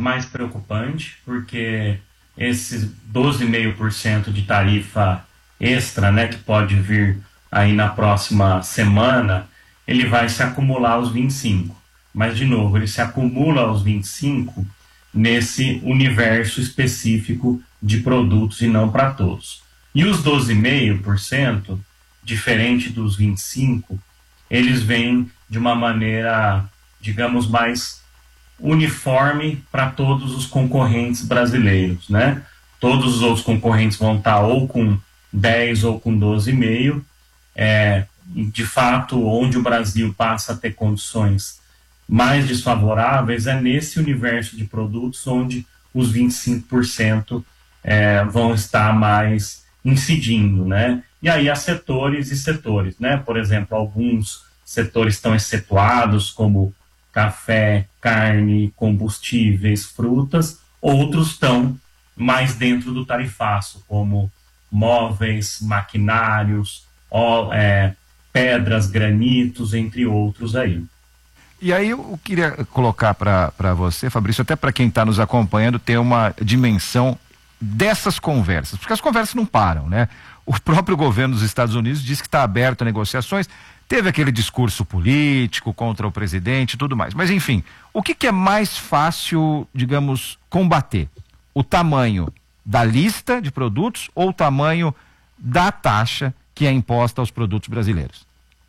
mais preocupante, porque esses 12,5% de tarifa extra, né, que pode vir aí na próxima semana, ele vai se acumular aos 25. Mas, de novo, ele se acumula aos 25 nesse universo específico de produtos e não para todos. E os 12,5%, diferente dos 25%, eles vêm de uma maneira, digamos, mais uniforme para todos os concorrentes brasileiros, né? Todos os outros concorrentes vão estar ou com 10 ou com 12,5%. De fato, onde o Brasil passa a ter condições mais desfavoráveis é nesse universo de produtos onde os 25% vão estar mais incidindo, né? E aí há setores e setores, né? Por exemplo, alguns setores estão excetuados, como café, carne, combustíveis, frutas, outros estão mais dentro do tarifaço, como móveis, maquinários, pedras, granitos, entre outros aí. E aí eu queria colocar para você, Fabrício, até para quem está nos acompanhando, ter uma dimensão dessas conversas, porque as conversas não param, né? O próprio governo dos Estados Unidos diz que está aberto a negociações, teve aquele discurso político contra o presidente e tudo mais, mas enfim, o que é mais fácil, digamos, combater? O tamanho da lista de produtos ou o tamanho da taxa que é imposta aos produtos brasileiros?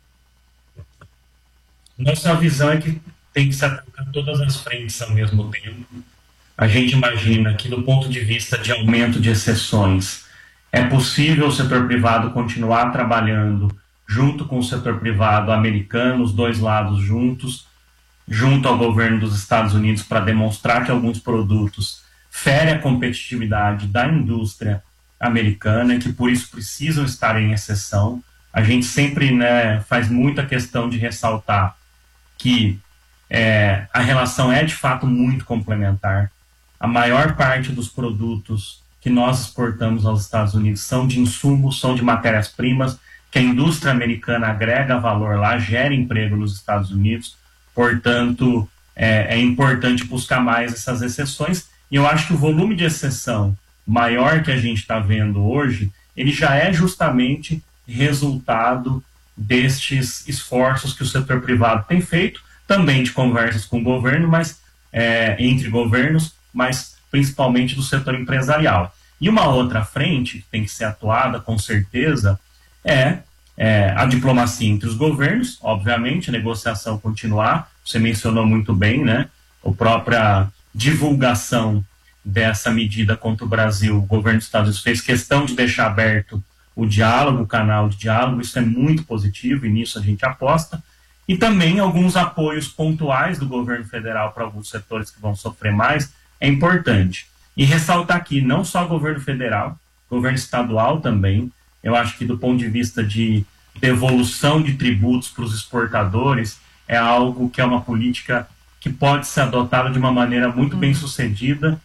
Nossa visão é que tem que se atacar todas as frentes ao mesmo tempo. A gente imagina que, do ponto de vista de aumento de exceções, é possível o setor privado continuar trabalhando junto com o setor privado americano, os dois lados juntos, junto ao governo dos Estados Unidos, para demonstrar que alguns produtos ferem a competitividade da indústria americana e que por isso precisam estar em exceção. A gente sempre, né, faz muita questão de ressaltar que a relação é de fato muito complementar. A maior parte dos produtos que nós exportamos aos Estados Unidos são de insumos, são de matérias-primas, que a indústria americana agrega valor lá, gera emprego nos Estados Unidos. Portanto, é importante buscar mais essas exceções. E eu acho que o volume de exceção maior que a gente está vendo hoje, ele já é justamente resultado destes esforços que o setor privado tem feito, também de conversas com o governo, mas entre governos, mas principalmente do setor empresarial. E uma outra frente que tem que ser atuada, com certeza, é a diplomacia entre os governos, obviamente, a negociação continuar, você mencionou muito bem, né? A própria divulgação dessa medida contra o Brasil, o governo dos Estados Unidos fez questão de deixar aberto o diálogo, o canal de diálogo, isso é muito positivo e nisso a gente aposta. E também alguns apoios pontuais do governo federal para alguns setores que vão sofrer mais, é importante. E ressaltar aqui, não só o governo federal, governo estadual também, eu acho que do ponto de vista de devolução de tributos para os exportadores, é algo que é uma política que pode ser adotada de uma maneira muito bem sucedida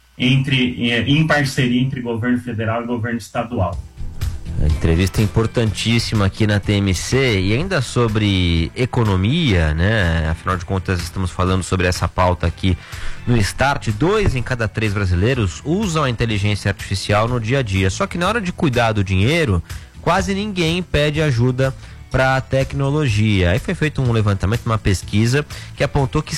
em parceria entre governo federal e governo estadual. A entrevista importantíssima aqui na TMC e ainda sobre economia, né? Afinal de contas, estamos falando sobre essa pauta aqui no Start. 2 em cada 3 brasileiros usam a inteligência artificial no dia a dia. Só que na hora de cuidar do dinheiro, quase ninguém pede ajuda para a tecnologia. Aí foi feito um levantamento, uma pesquisa que apontou que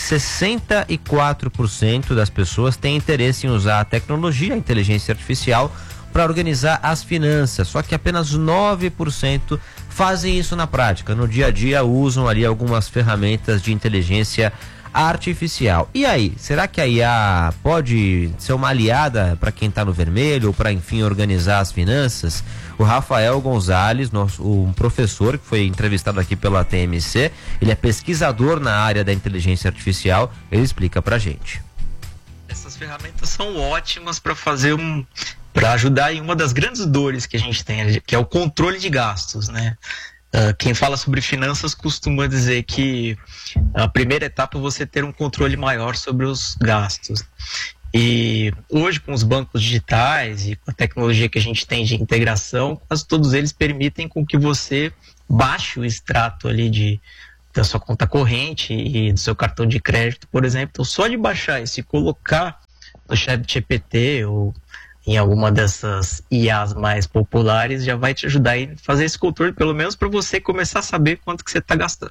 64% das pessoas têm interesse em usar a tecnologia, a inteligência artificial, para organizar as finanças, só que apenas 9% fazem isso na prática. No dia a dia usam ali algumas ferramentas de inteligência artificial. E aí, será que a IA pode ser uma aliada para quem está no vermelho ou para, enfim, organizar as finanças? O Rafael Gonzalez, um professor que foi entrevistado aqui pela TMC, ele é pesquisador na área da inteligência artificial, ele explica pra gente. Essas ferramentas são ótimas para para ajudar em uma das grandes dores que a gente tem, que é o controle de gastos, né? Quem fala sobre finanças costuma dizer que a primeira etapa é você ter um controle maior sobre os gastos. E hoje, com os bancos digitais e com a tecnologia que a gente tem de integração, quase todos eles permitem com que você baixe o extrato ali da sua conta corrente e do seu cartão de crédito, por exemplo. Então, só de baixar isso e colocar no ChatGPT ou em alguma dessas IAs mais populares, já vai te ajudar a fazer esse controle, pelo menos para você começar a saber quanto que você está gastando.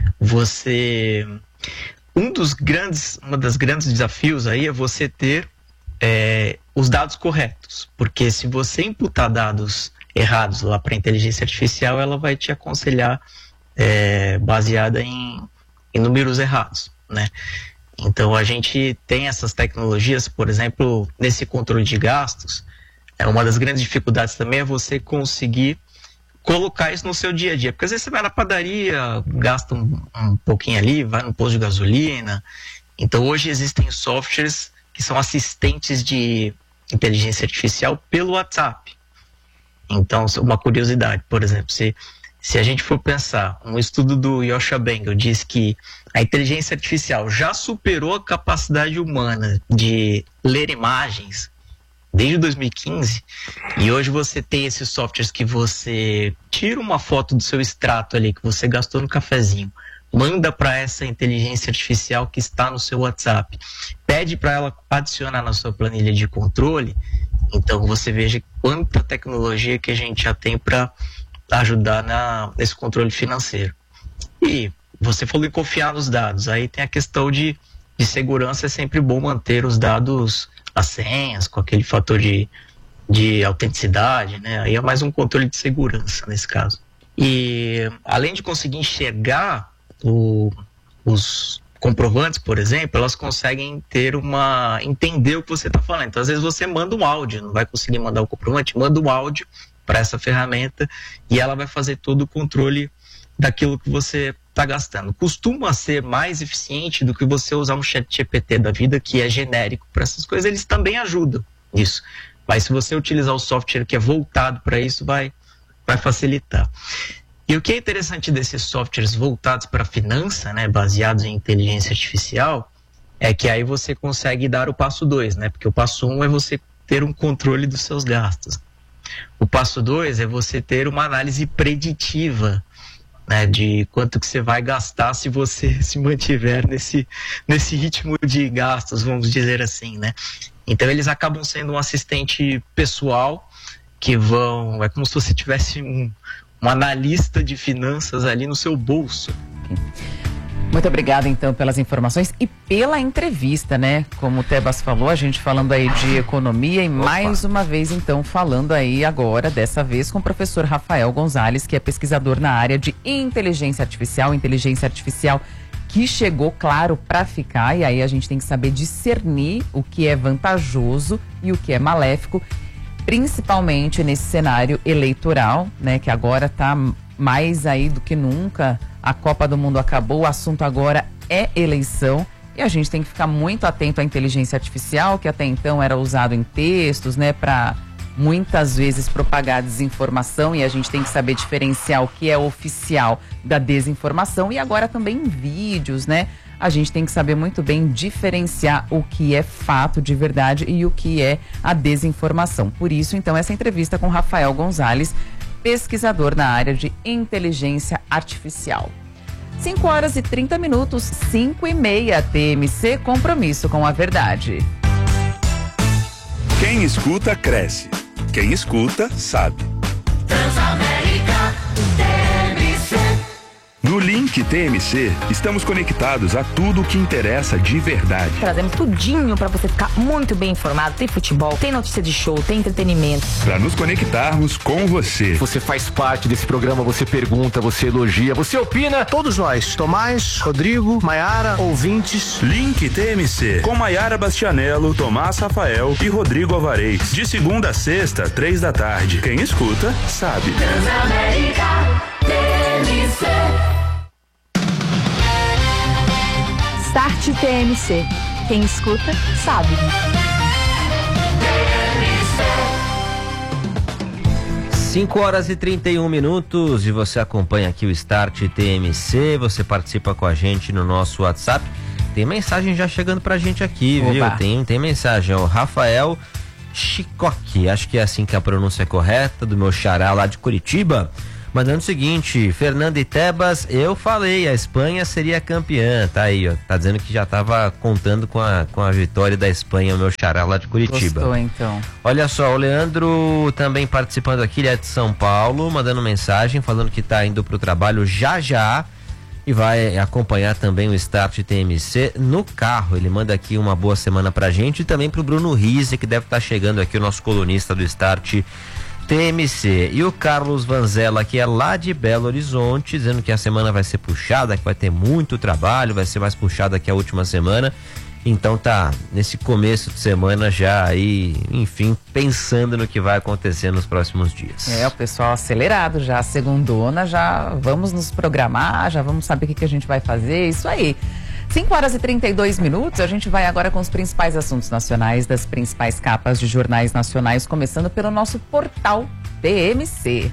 Um das grandes desafios aí é você ter os dados corretos, porque se você imputar dados errados lá para a inteligência artificial, ela vai te aconselhar baseada em números errados, né? Então a gente tem essas tecnologias, por exemplo, nesse controle de gastos. Uma das grandes dificuldades também é você conseguir colocar isso no seu dia a dia, porque às vezes você vai na padaria, gasta um pouquinho ali, vai no posto de gasolina. Então hoje existem softwares que são assistentes de inteligência artificial pelo WhatsApp. Então, uma curiosidade, por exemplo, se a gente for pensar, um estudo do Yoshua Bengel diz que a inteligência artificial já superou a capacidade humana de ler imagens desde 2015, e hoje você tem esses softwares que você tira uma foto do seu extrato ali que você gastou no cafezinho, manda para essa inteligência artificial que está no seu WhatsApp, pede para ela adicionar na sua planilha de controle. Então você veja quanta tecnologia que a gente já tem para ajudar nesse controle financeiro. E você falou em confiar nos dados, aí tem a questão de segurança. É sempre bom manter os dados, as senhas, com aquele fator de autenticidade, né? Aí é mais um controle de segurança nesse caso. E além de conseguir enxergar os comprovantes, por exemplo, elas conseguem entender o que você está falando. Então às vezes você manda um áudio, não vai conseguir mandar o comprovante, manda um áudio para essa ferramenta e ela vai fazer todo o controle daquilo que você está gastando. Costuma ser mais eficiente do que você usar um ChatGPT da vida, que é genérico para essas coisas. Eles também ajudam nisso, mas se você utilizar o software que é voltado para isso, vai facilitar. E o que é interessante desses softwares voltados para a finança, né, baseados em inteligência artificial, é que aí você consegue dar o passo 2, né? Porque o passo 1 é você ter um controle dos seus gastos. O passo 2 é você ter uma análise preditiva, né, de quanto que você vai gastar se você se mantiver nesse ritmo de gastos, vamos dizer assim, né? Então eles acabam sendo um assistente pessoal que é como se você tivesse um analista de finanças ali no seu bolso. Muito obrigada, então, pelas informações e pela entrevista, né? Como o Tebas falou, a gente falando aí de economia e mais uma vez, então, falando aí agora, dessa vez, com o professor Rafael Gonzalez, que é pesquisador na área de inteligência artificial que chegou, claro, para ficar, e aí a gente tem que saber discernir o que é vantajoso e o que é maléfico, principalmente nesse cenário eleitoral, né? Que agora está mais aí do que nunca. A Copa do Mundo acabou, o assunto agora é eleição e a gente tem que ficar muito atento à inteligência artificial, que até então era usado em textos, né, para muitas vezes propagar desinformação, e a gente tem que saber diferenciar o que é oficial da desinformação, e agora também em vídeos, né? A gente tem que saber muito bem diferenciar o que é fato de verdade e o que é a desinformação. Por isso, então, essa entrevista com Rafael Gonzalez, pesquisador na área de inteligência artificial. 5h30, 5h30, TMC, compromisso com a verdade. Quem escuta, cresce. Quem escuta, sabe. Transamérica TMC. No Link TMC, estamos conectados a tudo o que interessa de verdade. Trazemos tudinho para você ficar muito bem informado. Tem futebol, tem notícia de show, tem entretenimento. Para nos conectarmos com você. Você faz parte desse programa, você pergunta, você elogia, você opina. Todos nós, Tomás, Rodrigo, Maiara, ouvintes. Link TMC, com Maiara Bastianello, Tomás Rafael e Rodrigo Alvarez. De segunda a sexta, 15h. Quem escuta, sabe. Transamérica TMC. Start TMC. Quem escuta, sabe. 5h31 e você acompanha aqui o Start TMC, você participa com a gente no nosso WhatsApp. Tem mensagem já chegando pra gente aqui, Opa. viu? Tem mensagem, o Rafael Chicoque, acho que é assim que a pronúncia é correta, do meu xará lá de Curitiba. Mandando o seguinte, Fernando e Tebas, eu falei, a Espanha seria campeã, tá aí, ó, tá dizendo que já tava contando com a vitória da Espanha, o meu xará lá de Curitiba. Gostou, então. Olha só, o Leandro também participando aqui, ele é de São Paulo, mandando mensagem, falando que tá indo pro trabalho já e vai acompanhar também o Start TMC no carro. Ele manda aqui uma boa semana pra gente e também pro Bruno Rizzi, que deve estar chegando aqui, o nosso colunista do Start TMC. E o Carlos Vanzella, que é lá de Belo Horizonte, dizendo que a semana vai ser puxada, que vai ter muito trabalho, vai ser mais puxada que a última semana. Então tá nesse começo de semana já aí, enfim, pensando no que vai acontecer nos próximos dias. O pessoal acelerado já, segundona, já vamos nos programar, já vamos saber o que a gente vai fazer, isso aí. 5h32, a gente vai agora com os principais assuntos nacionais das principais capas de jornais nacionais, começando pelo nosso portal TMC.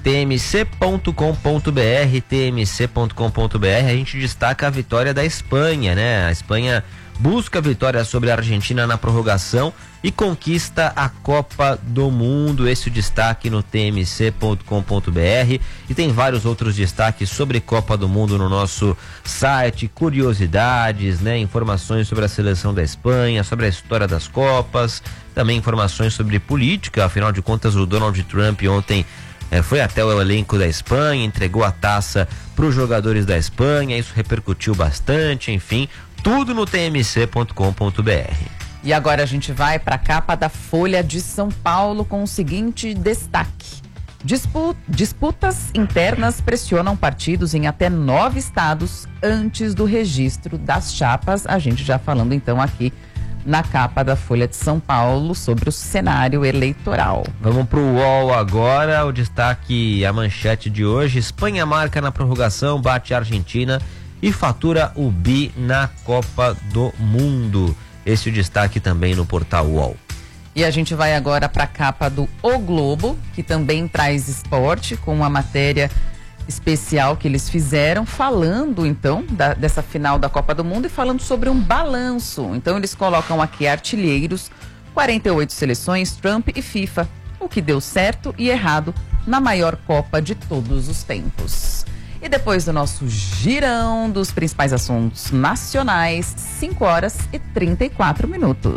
tmc.com.br, a gente destaca a vitória da Espanha, né? A Espanha busca a vitória sobre a Argentina na prorrogação e conquista a Copa do Mundo. Esse é o destaque no tmc.com.br e tem vários outros destaques sobre Copa do Mundo no nosso site, curiosidades, né? Informações sobre a seleção da Espanha, sobre a história das Copas, também informações sobre política, afinal de contas o Donald Trump ontem foi até o elenco da Espanha, entregou a taça para os jogadores da Espanha, isso repercutiu bastante, enfim, tudo no tmc.com.br. E agora a gente vai para a capa da Folha de São Paulo com o seguinte destaque: disputas internas pressionam partidos em até 9 estados antes do registro das chapas. A gente já falando então aqui na capa da Folha de São Paulo sobre o cenário eleitoral. Vamos pro UOL agora, o destaque, a manchete de hoje: Espanha marca na prorrogação, bate a Argentina e fatura o bi na Copa do Mundo. Esse é o destaque também no portal UOL. E a gente vai agora para a capa do O Globo, que também traz esporte, com uma matéria especial que eles fizeram, falando então dessa final da Copa do Mundo e falando sobre um balanço. Então eles colocam aqui artilheiros, 48 seleções, Trump e FIFA, o que deu certo e errado na maior Copa de todos os tempos. E depois do nosso girão dos principais assuntos nacionais, 5h34.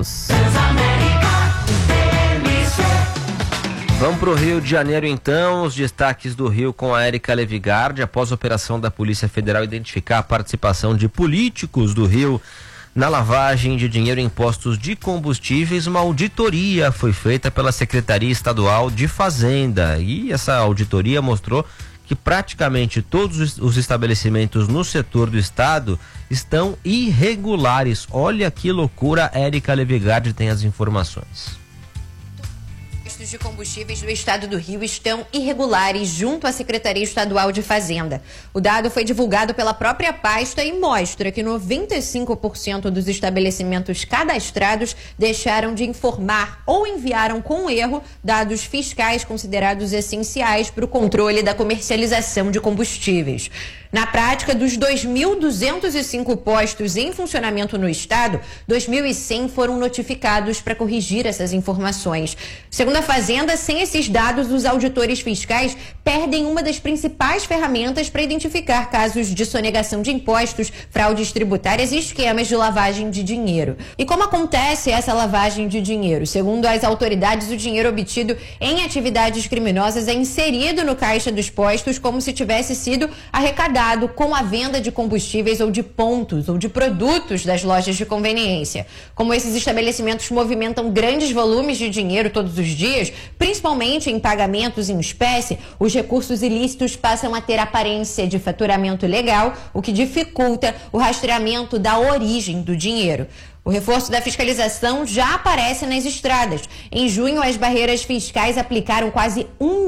Vamos pro Rio de Janeiro então, os destaques do Rio com a Érica Levigardi. Após a operação da Polícia Federal identificar a participação de políticos do Rio na lavagem de dinheiro em postos de combustíveis, uma auditoria foi feita pela Secretaria Estadual de Fazenda. E essa auditoria mostrou que praticamente todos os estabelecimentos no setor do estado estão irregulares. Olha que loucura, Érica Levigardi tem as informações. Postos de combustíveis do estado do Rio estão irregulares junto à Secretaria Estadual de Fazenda. O dado foi divulgado pela própria pasta e mostra que 95% dos estabelecimentos cadastrados deixaram de informar ou enviaram com erro dados fiscais considerados essenciais para o controle da comercialização de combustíveis. Na prática, dos 2.205 postos em funcionamento no estado, 2.100 foram notificados para corrigir essas informações. Segundo a Fazenda, sem esses dados, os auditores fiscais perdem uma das principais ferramentas para identificar casos de sonegação de impostos, fraudes tributárias e esquemas de lavagem de dinheiro. E como acontece essa lavagem de dinheiro? Segundo as autoridades, o dinheiro obtido em atividades criminosas é inserido no caixa dos postos como se tivesse sido arrecadado com a venda de combustíveis ou de pontos ou de produtos das lojas de conveniência. Como esses estabelecimentos movimentam grandes volumes de dinheiro todos os dias, principalmente em pagamentos em espécie, os recursos ilícitos passam a ter aparência de faturamento legal, o que dificulta o rastreamento da origem do dinheiro. O reforço da fiscalização já aparece nas estradas. Em junho, as barreiras fiscais aplicaram quase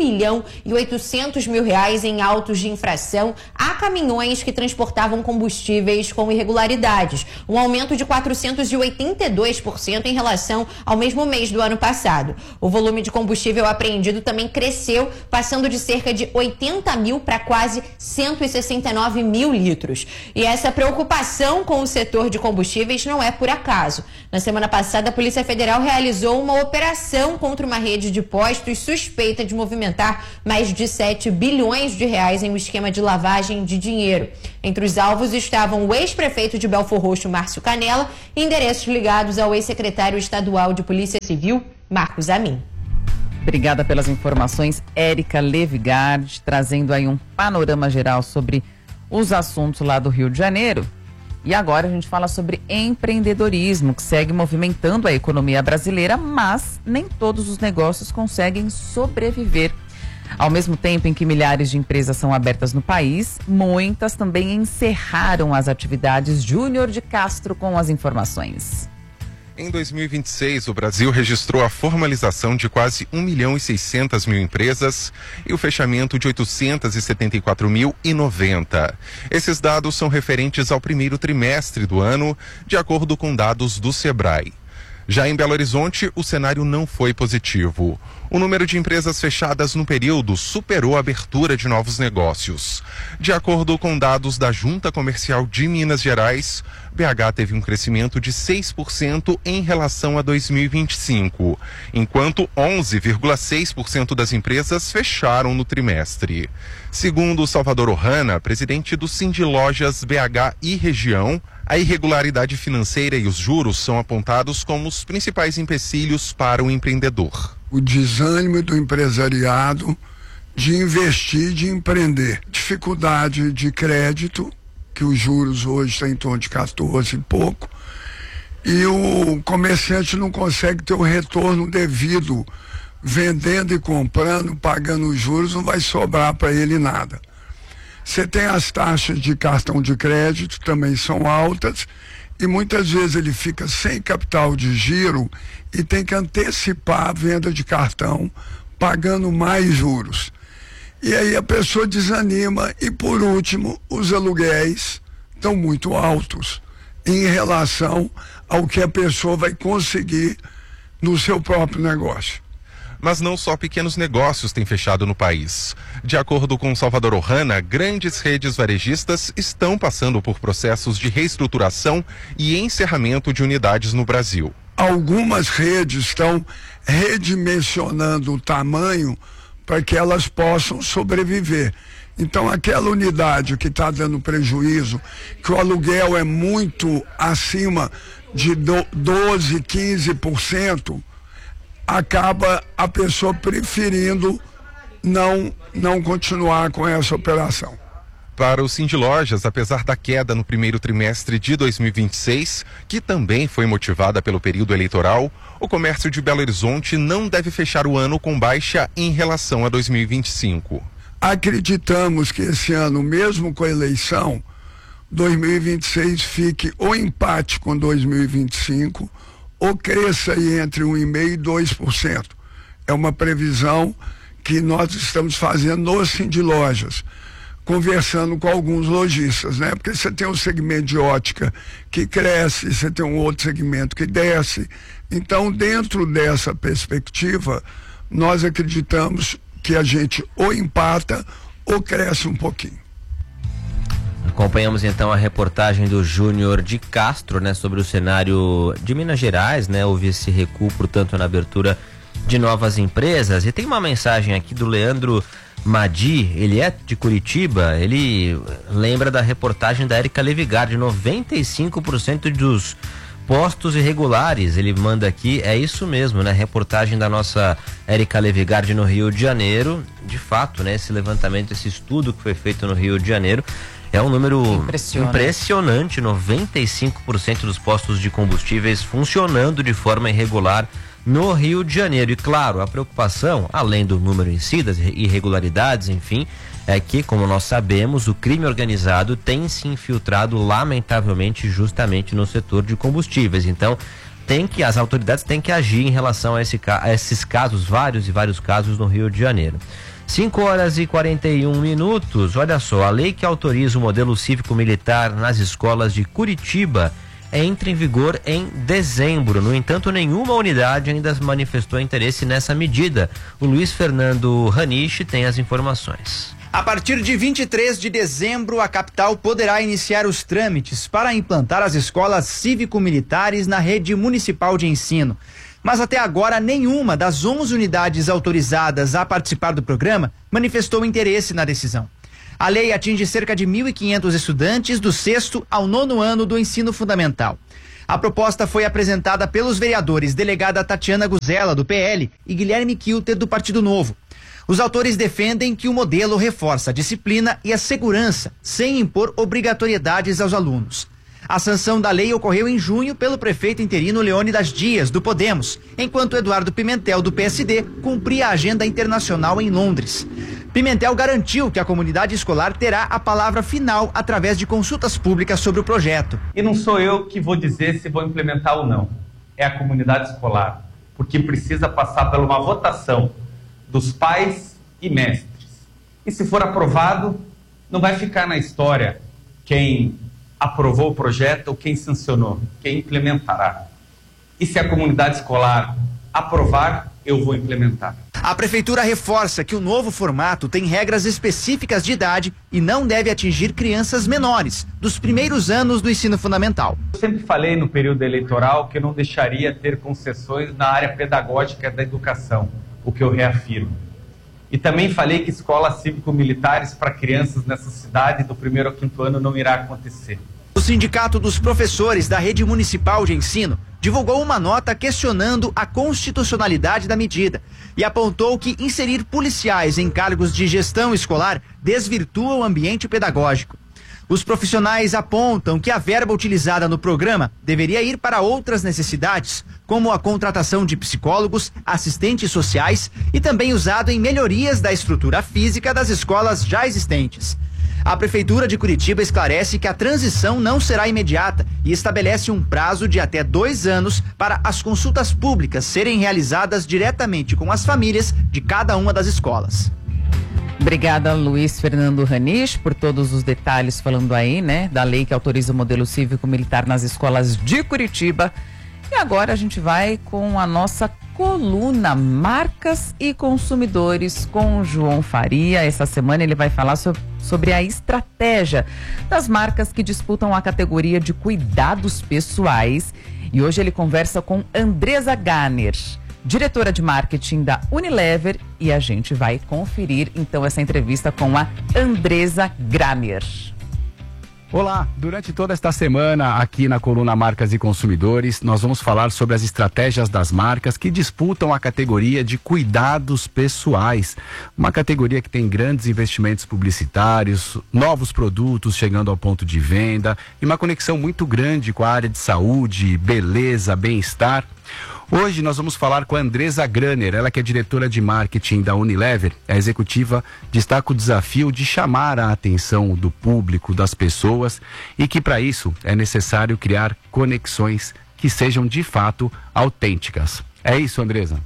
R$1.800.000 em autos de infração a caminhões que transportavam combustíveis com irregularidades, um aumento de 482% em relação ao mesmo mês do ano passado. O volume de combustível apreendido também cresceu, passando de cerca de 80 mil para quase 169 mil litros. E essa preocupação com o setor de combustíveis não é por acaso. caso. Na semana passada, a Polícia Federal realizou uma operação contra uma rede de postos suspeita de movimentar mais de 7 bilhões de reais em um esquema de lavagem de dinheiro. Entre os alvos estavam o ex-prefeito de Belfor Roxo, Márcio Canela, e endereços ligados ao ex-secretário estadual de Polícia Civil, Marcos Amin. Obrigada pelas informações, Érica Levigard, trazendo aí um panorama geral sobre os assuntos lá do Rio de Janeiro. E agora a gente fala sobre empreendedorismo, que segue movimentando a economia brasileira, mas nem todos os negócios conseguem sobreviver. Ao mesmo tempo em que milhares de empresas são abertas no país, muitas também encerraram as atividades. Júnior de Castro com as informações. Em 2026, o Brasil registrou a formalização de quase 1.600.000 empresas e o fechamento de 874.090. Esses dados são referentes ao primeiro trimestre do ano, de acordo com dados do Sebrae. Já em Belo Horizonte, o cenário não foi positivo. O número de empresas fechadas no período superou a abertura de novos negócios. De acordo com dados da Junta Comercial de Minas Gerais, BH teve um crescimento de 6% em relação a 2025, enquanto 11,6% das empresas fecharam no trimestre. Segundo Salvador Ohana, presidente do Sindilojas BH e região, a irregularidade financeira e os juros são apontados como os principais empecilhos para o empreendedor. O desânimo do empresariado de investir, de empreender. Dificuldade de crédito, que os juros hoje estão em torno de 14 e pouco, e o comerciante não consegue ter o retorno devido, vendendo e comprando, pagando os juros, não vai sobrar para ele nada. Você tem as taxas de cartão de crédito, também são altas, e muitas vezes ele fica sem capital de giro e tem que antecipar a venda de cartão, pagando mais juros. E aí a pessoa desanima e, por último, os aluguéis estão muito altos em relação ao que a pessoa vai conseguir no seu próprio negócio. Mas não só pequenos negócios têm fechado no país. De acordo com Salvador Ohana, grandes redes varejistas estão passando por processos de reestruturação e encerramento de unidades no Brasil. Algumas redes estão redimensionando o tamanho para que elas possam sobreviver. Então, aquela unidade que está dando prejuízo, que o aluguel é muito acima de 12%, 15%, acaba a pessoa preferindo não continuar com essa operação. Para o Sindilojas, apesar da queda no primeiro trimestre de 2026, que também foi motivada pelo período eleitoral, o comércio de Belo Horizonte não deve fechar o ano com baixa em relação a 2025. Acreditamos que esse ano, mesmo com a eleição, 2026 fique ou empate com 2025, ou cresça aí entre 1,5% e 2%. É uma previsão que nós estamos fazendo no Sindilojas, conversando com alguns lojistas, né? Porque você tem um segmento de ótica que cresce, você tem um outro segmento que desce. Então, dentro dessa perspectiva, nós acreditamos que a gente ou empata ou cresce um pouquinho. Acompanhamos então a reportagem do Júnior de Castro, né, sobre o cenário de Minas Gerais, né? Houve esse recuo, portanto, na abertura de novas empresas. E tem uma mensagem aqui do Leandro Madi, ele é de Curitiba, ele lembra da reportagem da Érica Levigard, 95% dos postos irregulares, ele manda aqui, é isso mesmo, né? Reportagem da nossa Érica Levigard no Rio de Janeiro, de fato, né? Esse levantamento, esse estudo que foi feito no Rio de Janeiro, é um número impressionante, 95% dos postos de combustíveis funcionando de forma irregular no Rio de Janeiro. E claro, a preocupação, além do número em si, das irregularidades, enfim, é que, como nós sabemos, o crime organizado tem se infiltrado lamentavelmente justamente no setor de combustíveis. Então, as autoridades têm que agir em relação a esses casos, vários e vários casos no Rio de Janeiro. 5h41, olha só, a lei que autoriza o modelo cívico-militar nas escolas de Curitiba entra em vigor em dezembro. No entanto, nenhuma unidade ainda manifestou interesse nessa medida. O Luiz Fernando Raniche tem as informações. A partir de 23 de dezembro, a capital poderá iniciar os trâmites para implantar as escolas cívico-militares na rede municipal de ensino. Mas até agora, nenhuma das 11 unidades autorizadas a participar do programa manifestou interesse na decisão. A lei atinge cerca de 1.500 estudantes do 6º ao 9º ano do ensino fundamental. A proposta foi apresentada pelos vereadores delegada Tatiana Guzella, do PL, e Guilherme Kilter, do Partido Novo. Os autores defendem que o modelo reforça a disciplina e a segurança, sem impor obrigatoriedades aos alunos. A sanção da lei ocorreu em junho pelo prefeito interino Leônidas Dias, do Podemos, enquanto Eduardo Pimentel, do PSD, cumpria a agenda internacional em Londres. Pimentel garantiu que a comunidade escolar terá a palavra final através de consultas públicas sobre o projeto. E não sou eu que vou dizer se vou implementar ou não. É a comunidade escolar, porque precisa passar por uma votação dos pais e mestres. E se for aprovado, não vai ficar na história quem aprovou o projeto ou quem sancionou, quem implementará. E se a comunidade escolar aprovar, eu vou implementar. A prefeitura reforça que o novo formato tem regras específicas de idade e não deve atingir crianças menores, dos primeiros anos do ensino fundamental. Eu sempre falei no período eleitoral que eu não deixaria ter concessões na área pedagógica da educação, o que eu reafirmo. E também falei que escolas cívico-militares para crianças nessa cidade do 1º ao 5º ano não irá acontecer. O Sindicato dos Professores da Rede Municipal de Ensino divulgou uma nota questionando a constitucionalidade da medida e apontou que inserir policiais em cargos de gestão escolar desvirtua o ambiente pedagógico. Os profissionais apontam que a verba utilizada no programa deveria ir para outras necessidades, como a contratação de psicólogos, assistentes sociais e também usado em melhorias da estrutura física das escolas já existentes. A Prefeitura de Curitiba esclarece que a transição não será imediata e estabelece um prazo de até 2 anos para as consultas públicas serem realizadas diretamente com as famílias de cada uma das escolas. Obrigada, Luiz Fernando Ranich, por todos os detalhes falando aí, né, da lei que autoriza o modelo cívico-militar nas escolas de Curitiba. E agora a gente vai com a nossa coluna Marcas e Consumidores com o João Faria. Essa semana ele vai falar sobre a estratégia das marcas que disputam a categoria de cuidados pessoais. E hoje ele conversa com Andresa Ganer, diretora de marketing da Unilever, e a gente vai conferir então essa entrevista com a Andresa Ganer. Olá, durante toda esta semana aqui na coluna Marcas e Consumidores, nós vamos falar sobre as estratégias das marcas que disputam a categoria de cuidados pessoais, uma categoria que tem grandes investimentos publicitários, novos produtos chegando ao ponto de venda e uma conexão muito grande com a área de saúde, beleza, bem-estar. Hoje nós vamos falar com a Andresa Ganer, ela que é diretora de marketing da Unilever. A executiva destaca o desafio de chamar a atenção do público, das pessoas, e que para isso é necessário criar conexões que sejam de fato autênticas. É isso, Andresa?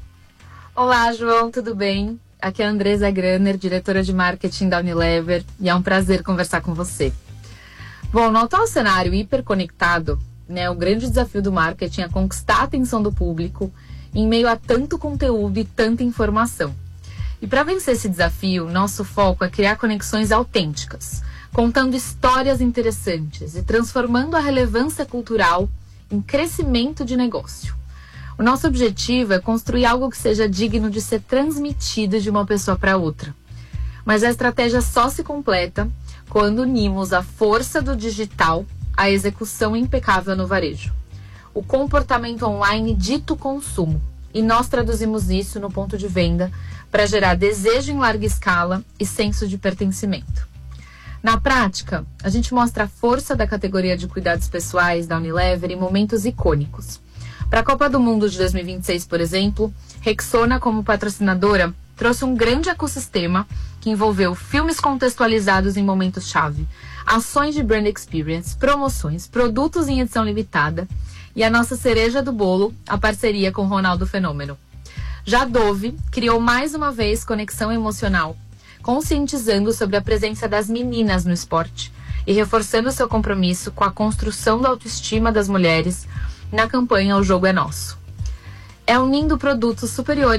Olá, João, tudo bem? Aqui é a Andresa Ganer, diretora de marketing da Unilever, e é um prazer conversar com você. Bom, no atual cenário hiperconectado, o grande desafio do marketing é conquistar a atenção do público em meio a tanto conteúdo e tanta informação. E para vencer esse desafio, nosso foco é criar conexões autênticas, contando histórias interessantes e transformando a relevância cultural em crescimento de negócio. O nosso objetivo é construir algo que seja digno de ser transmitido de uma pessoa para outra. Mas a estratégia só se completa quando unimos a força do digital a execução impecável no varejo. O comportamento online dita o consumo, e nós traduzimos isso no ponto de venda para gerar desejo em larga escala e senso de pertencimento. Na prática, a gente mostra a força da categoria de cuidados pessoais da Unilever em momentos icônicos. Para a Copa do Mundo de 2026, por exemplo, Rexona, como patrocinadora, trouxe um grande ecossistema que envolveu filmes contextualizados em momentos-chave, ações de brand experience, promoções, produtos em edição limitada e a nossa cereja do bolo, a parceria com Ronaldo Fenômeno. Já a Dove criou mais uma vez conexão emocional, conscientizando sobre a presença das meninas no esporte e reforçando seu compromisso com a construção da autoestima das mulheres na campanha O Jogo é Nosso. É unindo produtos superiores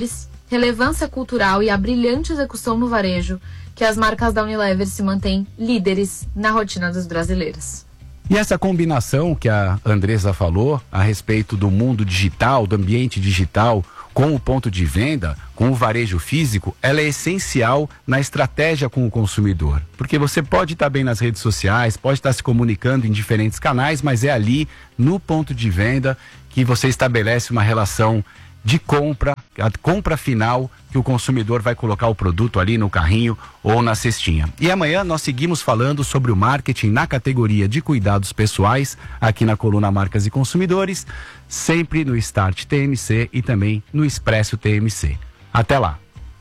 relevância cultural e a brilhante execução no varejo que as marcas da Unilever se mantêm líderes na rotina dos brasileiros. E essa combinação que a Andressa falou a respeito do mundo digital, do ambiente digital, com o ponto de venda, com o varejo físico, ela é essencial na estratégia com o consumidor. Porque você pode estar bem nas redes sociais, pode estar se comunicando em diferentes canais, mas é ali, no ponto de venda, que você estabelece uma relação de compra, a compra final, que o consumidor vai colocar o produto ali no carrinho ou na cestinha. E amanhã nós seguimos falando sobre o marketing na categoria de cuidados pessoais, aqui na coluna Marcas e Consumidores, sempre no Start TMC e também no Expresso TMC. Até lá!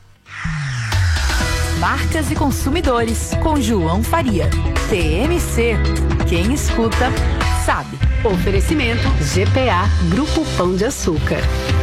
Marcas e Consumidores, com João Faria. TMC, quem escuta, sabe. Oferecimento GPA, Grupo Pão de Açúcar.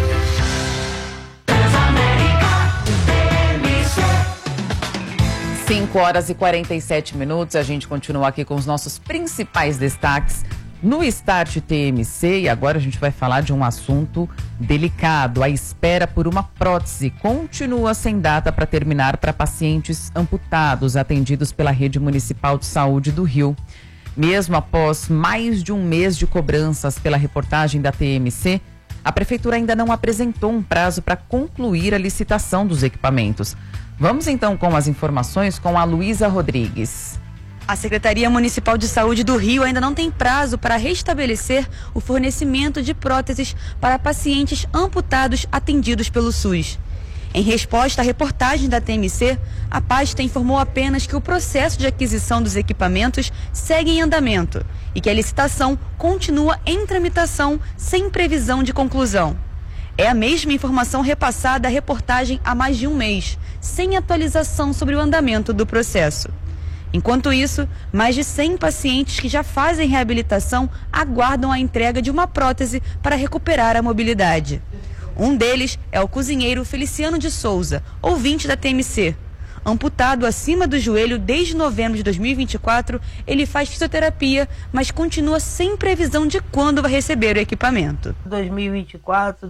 5h47, a gente continua aqui com os nossos principais destaques no Start TMC e agora a gente vai falar de um assunto delicado. A espera por uma prótese continua sem data para terminar para pacientes amputados atendidos pela Rede Municipal de Saúde do Rio. Mesmo após mais de um mês de cobranças pela reportagem da TMC, a Prefeitura ainda não apresentou um prazo para concluir a licitação dos equipamentos. Vamos então com as informações com a Luísa Rodrigues. A Secretaria Municipal de Saúde do Rio ainda não tem prazo para restabelecer o fornecimento de próteses para pacientes amputados atendidos pelo SUS. Em resposta à reportagem da TMC, a pasta informou apenas que o processo de aquisição dos equipamentos segue em andamento e que a licitação continua em tramitação sem previsão de conclusão. É a mesma informação repassada à reportagem há mais de um mês, sem atualização sobre o andamento do processo. Enquanto isso, mais de 100 pacientes que já fazem reabilitação aguardam a entrega de uma prótese para recuperar a mobilidade. Um deles é o cozinheiro Feliciano de Souza, ouvinte da TMC. Amputado acima do joelho desde novembro de 2024, ele faz fisioterapia, mas continua sem previsão de quando vai receber o equipamento. 2024,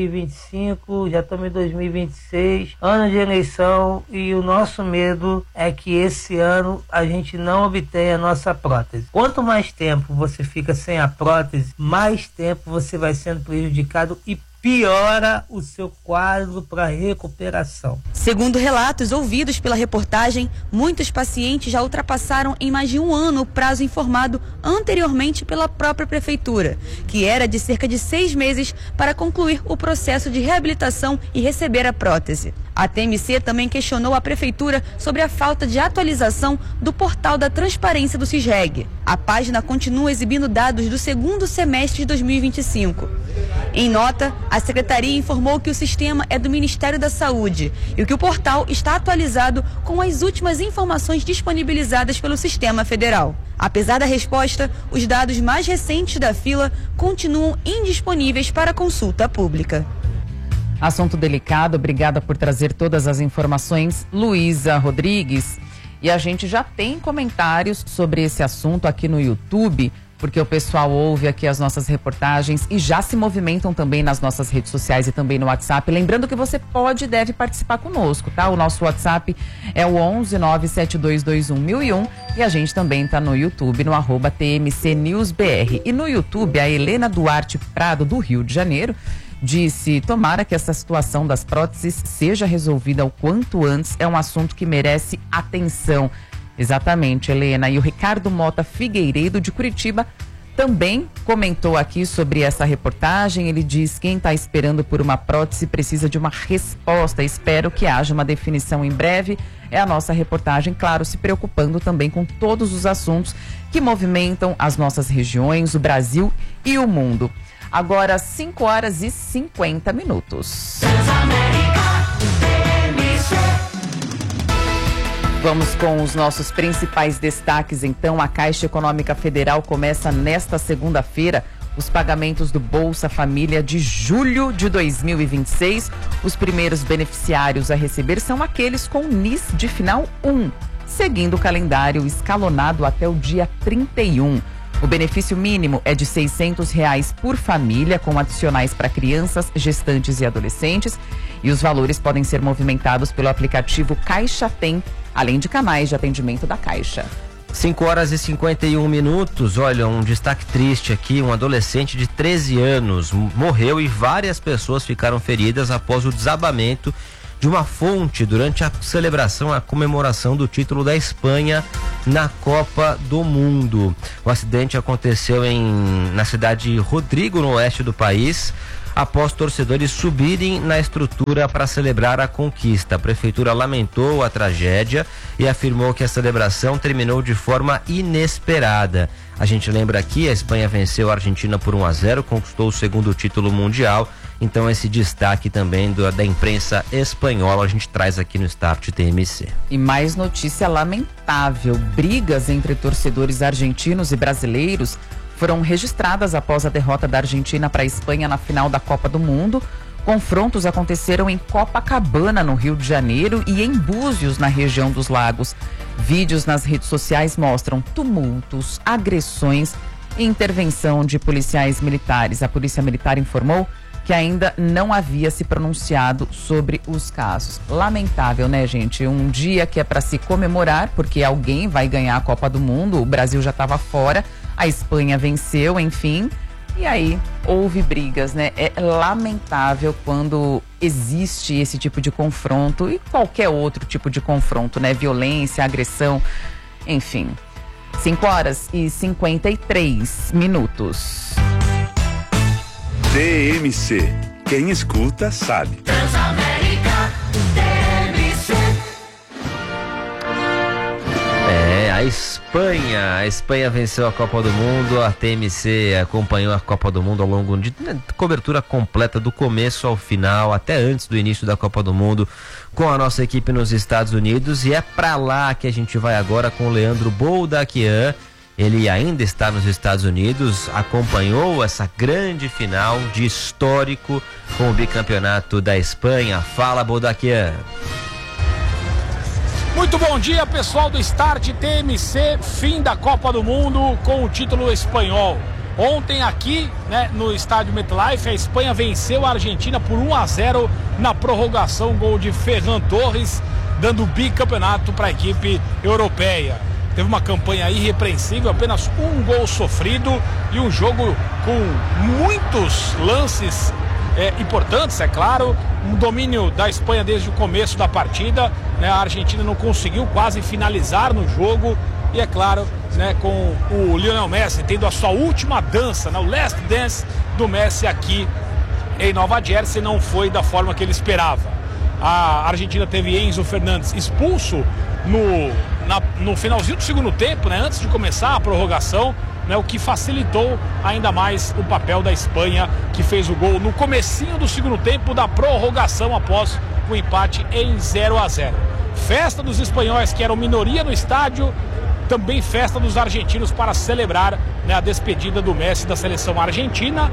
2025, já estamos em 2026, ano de eleição, e o nosso medo é que esse ano a gente não obtenha a nossa prótese. Quanto mais tempo você fica sem a prótese, mais tempo você vai sendo prejudicado e piora o seu quadro para recuperação. Segundo relatos ouvidos pela reportagem, muitos pacientes já ultrapassaram em mais de um ano o prazo informado anteriormente pela própria Prefeitura, que era de cerca de 6 meses para concluir o processo de reabilitação e receber a prótese. A TMC também questionou a Prefeitura sobre a falta de atualização do portal da transparência do CISREG. A página continua exibindo dados do segundo semestre de 2025. Em nota, a Secretaria informou que o sistema é do Ministério da Saúde e que o portal está atualizado com as últimas informações disponibilizadas pelo Sistema Federal. Apesar da resposta, os dados mais recentes da fila continuam indisponíveis para consulta pública. Assunto delicado, obrigada por trazer todas as informações, Luísa Rodrigues. E a gente já tem comentários sobre esse assunto aqui no YouTube, porque o pessoal ouve aqui as nossas reportagens e já se movimentam também nas nossas redes sociais e também no WhatsApp. Lembrando que você pode e deve participar conosco, tá? O nosso WhatsApp é o 11-97221-1001 e a gente também tá no YouTube, no @TMCNewsBR. E no YouTube, a Helena Duarte Prado, do Rio de Janeiro, disse: tomara que essa situação das próteses seja resolvida o quanto antes, é um assunto que merece atenção. Exatamente, Helena. E o Ricardo Mota Figueiredo, de Curitiba, também comentou aqui sobre essa reportagem. Ele diz: quem está esperando por uma prótese precisa de uma resposta. Espero que haja uma definição em breve. É a nossa reportagem, claro, se preocupando também com todos os assuntos que movimentam as nossas regiões, o Brasil e o mundo. Agora, 5h50. Vamos com os nossos principais destaques, então. A Caixa Econômica Federal começa nesta segunda-feira os pagamentos do Bolsa Família de julho de 2026. Os primeiros beneficiários a receber são aqueles com NIS de final 1, seguindo o calendário escalonado até o dia 31. O benefício mínimo é de R$600 por família, com adicionais para crianças, gestantes e adolescentes. E os valores podem ser movimentados pelo aplicativo Caixa Tem, além de canais de atendimento da Caixa. 5h51. Olha, um destaque triste aqui. Um adolescente de 13 anos morreu e várias pessoas ficaram feridas após o desabamento de uma fonte durante a celebração, a comemoração do título da Espanha na Copa do Mundo. O acidente aconteceu na cidade de Rodrigo, no oeste do país, após torcedores subirem na estrutura para celebrar a conquista. A prefeitura lamentou a tragédia e afirmou que a celebração terminou de forma inesperada. A gente lembra aqui, a Espanha venceu a Argentina por 1-0, conquistou o segundo título mundial. Então esse destaque também da imprensa espanhola a gente traz aqui no Start TMC. E mais notícia lamentável: brigas entre torcedores argentinos e brasileiros foram registradas após a derrota da Argentina para a Espanha na final da Copa do Mundo. Confrontos aconteceram em Copacabana, no Rio de Janeiro, e em Búzios, na região dos Lagos. Vídeos nas redes sociais mostram tumultos, agressões e intervenção de policiais militares. A Polícia Militar informou que ainda não havia se pronunciado sobre os casos. Lamentável, né, gente? Um dia que é para se comemorar, porque alguém vai ganhar a Copa do Mundo, o Brasil já estava fora, a Espanha venceu, enfim, e aí houve brigas, né? É lamentável quando existe esse tipo de confronto e qualquer outro tipo de confronto, né? Violência, agressão, enfim. 5h53. TMC. Quem escuta sabe. Transamérica TMC. A Espanha venceu a Copa do Mundo. A TMC acompanhou a Copa do Mundo ao longo de cobertura completa do começo ao final, até antes do início da Copa do Mundo, com a nossa equipe nos Estados Unidos. E é pra lá que a gente vai agora com o Leandro Boldaquian. Ele ainda está nos Estados Unidos, acompanhou essa grande final de histórico com o bicampeonato da Espanha. Fala, Boldaquian. Muito bom dia, pessoal do Start TMC, fim da Copa do Mundo com o título espanhol. Ontem aqui, né, no estádio MetLife, a Espanha venceu a Argentina por 1-0 na prorrogação, gol de Ferran Torres, dando bicampeonato para a equipe europeia. Teve uma campanha irrepreensível, apenas um gol sofrido e um jogo com muitos lances importantes, é claro. Um domínio da Espanha desde o começo da partida, né? A Argentina não conseguiu quase finalizar no jogo e, é claro, né, com o Lionel Messi tendo a sua última dança, né, o last dance do Messi aqui em Nova Jersey, não foi da forma que ele esperava. A Argentina teve Enzo Fernandes expulso no finalzinho do segundo tempo, né, antes de começar a prorrogação, né, o que facilitou ainda mais o papel da Espanha, que fez o gol no comecinho do segundo tempo da prorrogação após o empate em 0-0. Festa dos espanhóis, que eram minoria no estádio, também festa dos argentinos para celebrar, né, a despedida do Messi da seleção argentina.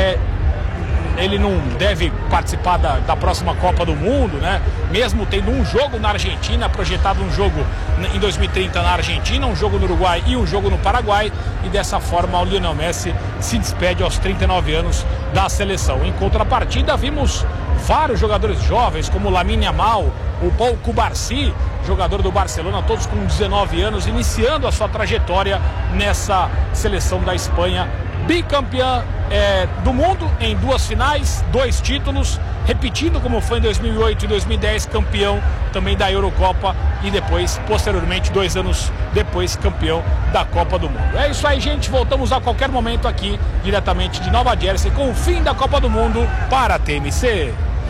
Ele não deve participar da próxima Copa do Mundo, né? Mesmo tendo um jogo na Argentina, projetado um jogo em 2030 na Argentina, um jogo no Uruguai e um jogo no Paraguai, e dessa forma o Lionel Messi se despede aos 39 anos da seleção. Em contrapartida, vimos vários jogadores jovens, como o Lamine Yamal, o Paul Cubarsí, jogador do Barcelona, todos com 19 anos, iniciando a sua trajetória nessa seleção da Espanha. Bicampeã do mundo em 2 finais, 2 títulos, repetindo como foi em 2008 e 2010, campeão também da Eurocopa e depois, posteriormente, 2 anos depois, campeão da Copa do Mundo. É isso aí, gente, voltamos a qualquer momento aqui, diretamente de Nova Jersey, com o fim da Copa do Mundo para a TMC.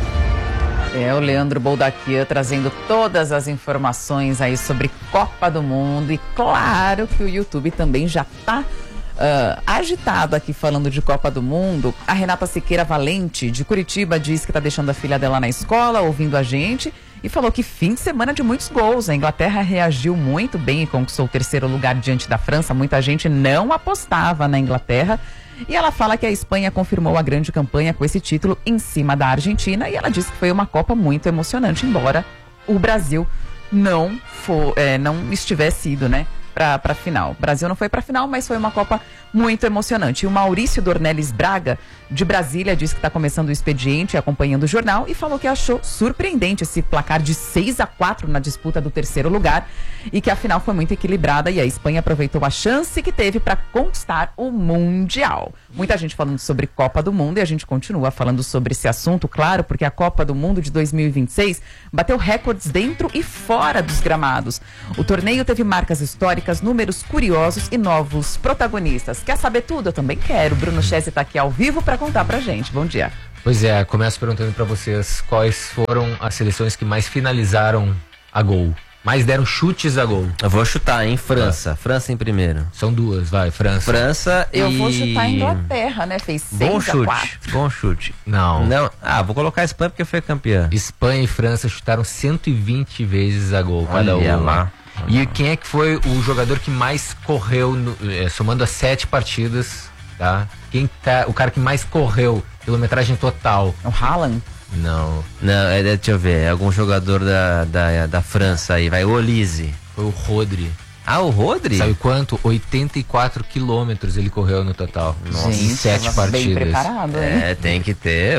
O Leandro Boldaquian trazendo todas as informações aí sobre Copa do Mundo, e claro que o YouTube também já está agitado aqui falando de Copa do Mundo. A Renata Siqueira Valente, de Curitiba, diz que está deixando a filha dela na escola, ouvindo a gente, e falou que fim de semana de muitos gols. A Inglaterra reagiu muito bem e conquistou o 3º lugar diante da França. Muita gente não apostava na Inglaterra. E ela fala que a Espanha confirmou a grande campanha com esse título em cima da Argentina, e ela disse que foi uma Copa muito emocionante, embora o Brasil não estivesse ido, né, para a final. O Brasil não foi para a final, mas foi uma Copa muito emocionante. E o Maurício Dornelles Braga, de Brasília, disse que está começando o expediente, acompanhando o jornal, e falou que achou surpreendente esse placar de 6-4 na disputa do terceiro lugar e que a final foi muito equilibrada e a Espanha aproveitou a chance que teve para conquistar o Mundial. Muita gente falando sobre Copa do Mundo e a gente continua falando sobre esse assunto, claro, porque a Copa do Mundo de 2026 bateu recordes dentro e fora dos gramados. O torneio teve marcas históricas, números curiosos e novos protagonistas. Quer saber tudo? Eu também quero. Bruno Chessi está aqui ao vivo para contar pra gente. Bom dia. Pois é, começo perguntando pra vocês quais foram as seleções que mais finalizaram a gol. Mais deram chutes a gol. Eu vou chutar, hein? França. França em primeiro. São duas, vai, França. Eu vou chutar a Inglaterra, né? Fez 6-4. Bom chute. Não. Vou colocar a Espanha porque foi campeã. Espanha e França chutaram 120 vezes a gol cada um. Lá. E quem é que foi o jogador que mais correu, somando as 7 partidas, tá? O cara que mais correu, quilometragem total? O Haaland? Não, deixa eu ver, é algum jogador da França aí, vai, o Olise. Foi o Rodri. Ah, o Rodri? Sabe quanto? 84 quilômetros ele correu no total. Nossa, gente, 7 partidas. Bem preparado, hein? Tem que ter,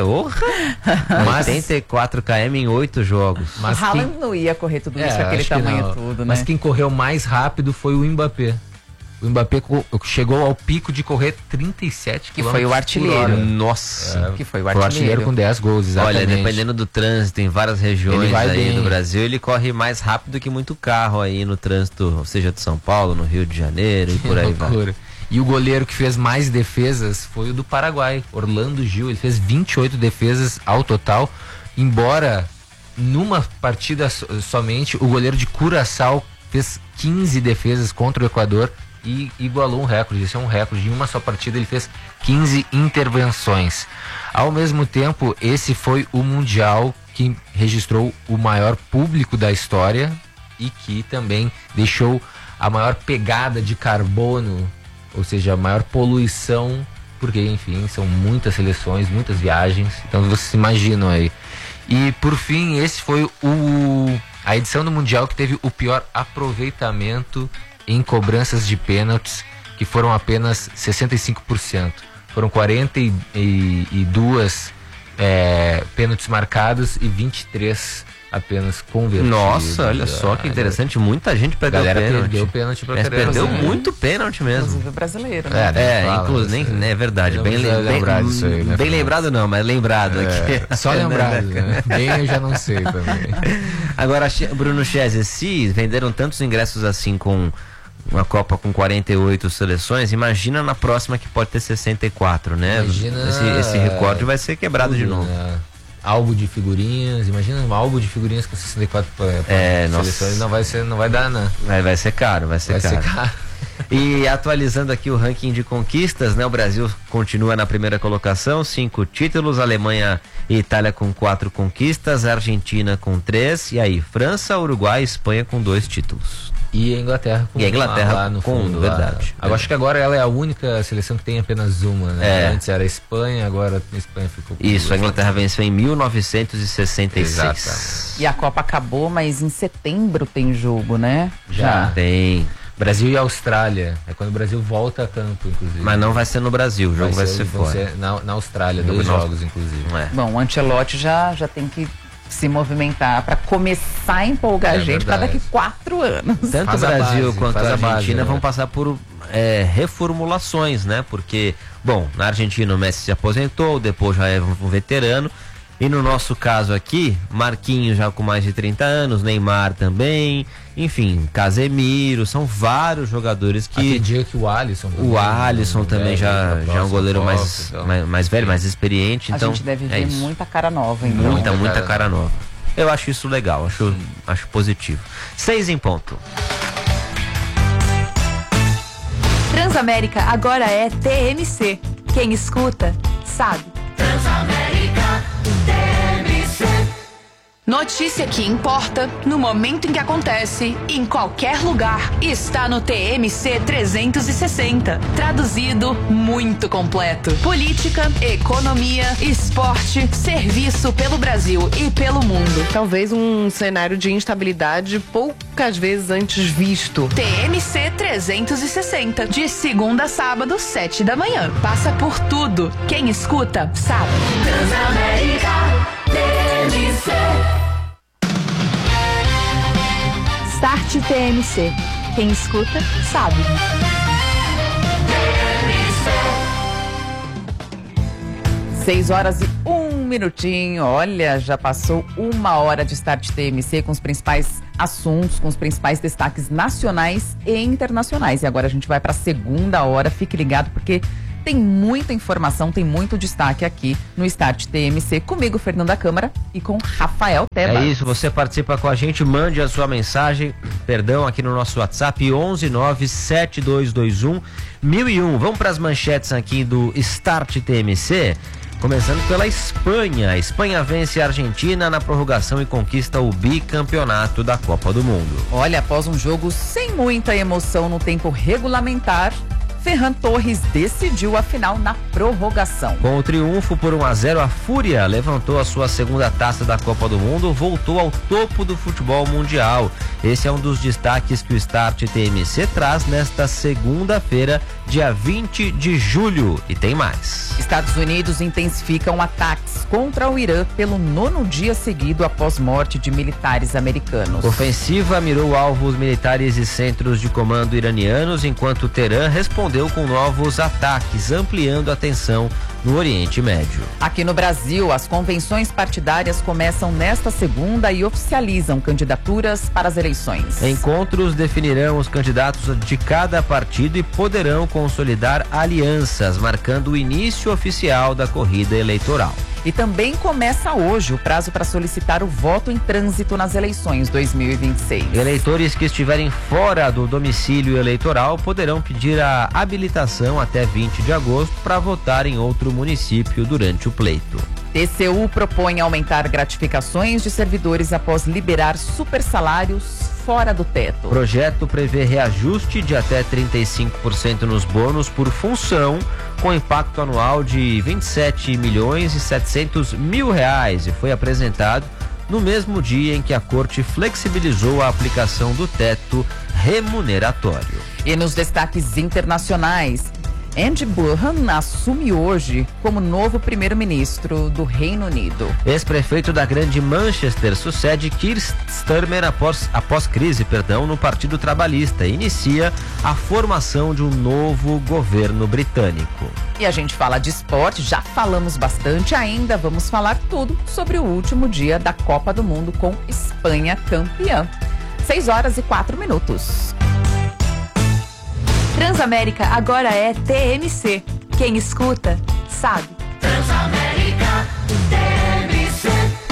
84 km em 8 jogos. Mas o Haaland não ia correr tudo isso, aquele tamanho tudo, né? Mas quem correu mais rápido foi o Mbappé. O Mbappé chegou ao pico de correr 37 km. Que foi o artilheiro. Nossa. Que foi o artilheiro. Foi o artilheiro com 10 gols, exatamente. Olha, dependendo do trânsito, em várias regiões aí do Brasil, ele corre mais rápido que muito carro aí no trânsito, seja de São Paulo, no Rio de Janeiro e por aí vai. E o goleiro que fez mais defesas foi o do Paraguai, Orlando Gil. Ele fez 28 defesas ao total, embora numa partida somente o goleiro de Curaçao fez 15 defesas contra o Equador e igualou um recorde. Esse é um recorde. Em uma só partida ele fez 15 intervenções. Ao mesmo tempo, esse foi o Mundial que registrou o maior público da história e que também deixou a maior pegada de carbono, ou seja, a maior poluição, porque, enfim, são muitas seleções, muitas viagens, então vocês imaginam aí. E, por fim, esse foi a edição do Mundial que teve o pior aproveitamento em cobranças de pênaltis, que foram apenas 65%. Foram 42 pênaltis marcados e 23 apenas convertidos. Nossa, olha só que interessante, muita gente perdeu pênalti. Perdeu pênalti pra caramba. Perdeu muito pênalti mesmo. Inclusive o brasileiro, né? Inclusive, é verdade. Bem lembrado isso aí, né? Bem lembrado não, mas lembrado aqui. Só lembrado, né? Bem eu já não sei também. Agora, Bruno Chessi, se venderam tantos ingressos assim com uma Copa com 48 seleções, imagina na próxima que pode ter 64, né? Imagina esse recorde vai ser quebrado tudo, de novo. Né? Álbum de figurinhas, imagina um álbum de figurinhas com 64 seleções, não vai dar, né? Vai ser caro, vai ser caro. E atualizando aqui o ranking de conquistas, né? O Brasil continua na primeira colocação, 5 títulos, Alemanha e Itália com 4 conquistas, Argentina com 3, e aí França, Uruguai e Espanha com 2 títulos. E a Inglaterra lá no fundo, verdade. Agora, acho que agora ela é a única seleção que tem apenas uma, né? Antes era a Espanha, agora a Espanha ficou com isso, a Inglaterra venceu em 1966. Exatamente. E a Copa acabou, mas em setembro tem jogo, né? Já tem. Brasil e Austrália. É quando o Brasil volta a campo, inclusive. Mas não vai ser no Brasil, o jogo vai ser fora. Na Austrália, 2 jogos, inclusive. Bom, o Ancelotti já tem que se movimentar para começar a empolgar a gente para daqui 4 anos. Tanto o Brasil quanto a Argentina vão passar por reformulações, né? Porque, bom, na Argentina o Messi se aposentou, depois já é um veterano. E no nosso caso aqui, Marquinhos já com mais de 30 anos, Neymar também, enfim, Casemiro, são vários jogadores que... Aquele dia que o Alisson também já é um goleiro mais velho, mais experiente. Então, a gente deve ver muita cara nova, então. Muita cara nova. Eu acho isso legal, acho positivo. 6 em ponto. Transamérica agora é TMC. Quem escuta, sabe. Transamérica, TMC. Notícia que importa no momento em que acontece, em qualquer lugar, está no TMC 360. Traduzido, muito completo. Política, economia, esporte, serviço pelo Brasil e pelo mundo. Talvez um cenário de instabilidade poucas vezes antes visto. TMC 360, de segunda a sábado, 7 da manhã. Passa por tudo. Quem escuta, sabe. Transamérica TMC. Start TMC. Quem escuta, sabe. 6 horas e 1 minutinho. Olha, já passou 1 hora de Start TMC com os principais assuntos, com os principais destaques nacionais e internacionais. E agora a gente vai para a segunda hora. Fique ligado porque tem muita informação, tem muito destaque aqui no Start TMC. Comigo, Fernanda Câmara, e com Rafael Teba. É isso, você participa com a gente, mande a sua mensagem, aqui no nosso WhatsApp, 11972211001. Vamos para as manchetes aqui do Start TMC. Começando pela Espanha. A Espanha vence a Argentina na prorrogação e conquista o bicampeonato da Copa do Mundo. Olha, após um jogo sem muita emoção no tempo regulamentar, Ferran Torres decidiu a final na prorrogação. Com o triunfo por 1-0, a Fúria levantou a sua segunda taça da Copa do Mundo, voltou ao topo do futebol mundial. Esse é um dos destaques que o Start TMC traz nesta segunda-feira, dia 20 de julho. E tem mais. Estados Unidos intensificam ataques contra o Irã pelo 9º dia seguido após morte de militares americanos. Ofensiva mirou alvos militares e centros de comando iranianos, enquanto Teherã respondeu com novos ataques, ampliando a tensão no Oriente Médio. Aqui no Brasil, as convenções partidárias começam nesta segunda e oficializam candidaturas para as eleições. Encontros definirão os candidatos de cada partido e poderão consolidar alianças, marcando o início oficial da corrida eleitoral. E também começa hoje o prazo para solicitar o voto em trânsito nas eleições 2026. Eleitores que estiverem fora do domicílio eleitoral poderão pedir a habilitação até 20 de agosto para votar em outro município durante o pleito. TCU propõe aumentar gratificações de servidores após liberar supersalários fora do teto. O projeto prevê reajuste de até 35% nos bônus por função, com impacto anual de R$27.700.000 e foi apresentado no mesmo dia em que a Corte flexibilizou a aplicação do teto remuneratório. E nos destaques internacionais, Andy Burnham assume hoje como novo primeiro-ministro do Reino Unido. Ex-prefeito da Grande Manchester sucede Keir Starmer após crise no Partido Trabalhista e inicia a formação de um novo governo britânico. E a gente fala de esporte, já falamos bastante, ainda vamos falar tudo sobre o último dia da Copa do Mundo com Espanha campeã. 6 horas e 4 minutos. Transamérica agora é TMC. Quem escuta, sabe. Transamérica TMC.